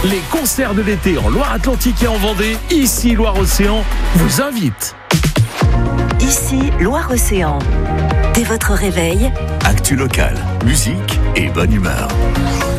Les concerts de l'été en Loire-Atlantique et en Vendée, ici Loire-Océan, vous invite. Ici Loire-Océan. Dès votre réveil, actu locale, musique et bonne humeur.